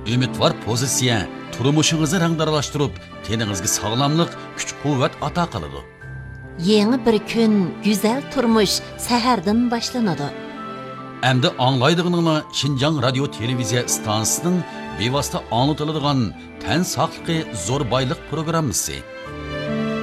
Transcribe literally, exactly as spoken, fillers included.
umidvor pozitsiya turmushingizni rangdaralashtirib, teningizga sog'lomlik, kuch-quvvat ato qiladi. Yeni bir kun, güzel turmuş sahardan boshlanadi. Endi anglaydig'iningmi Şinjan radio televiziya stansiyasining bevosita anglatiladigan tan saqligi zo'r boylik programmasi.